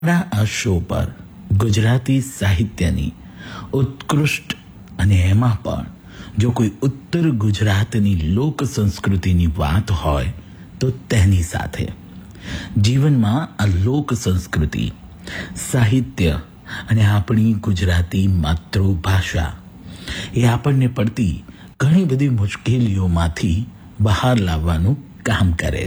આ શો પર ગુજરાતી સાહિત્યની ઉત્કૃષ્ટ અને એમાં પણ જો કોઈ ઉત્તર ગુજરાતની લોક સંસ્કૃતિની વાત હોય તો તેની સાથે જીવનમાં આ લોક સંસ્કૃતિ, સાહિત્ય અને આપણી ગુજરાતી માતૃભાષા એ આપણને પડતી ઘણી બધી મુશ્કેલીઓમાંથી બહાર લાવવાનું કામ કરે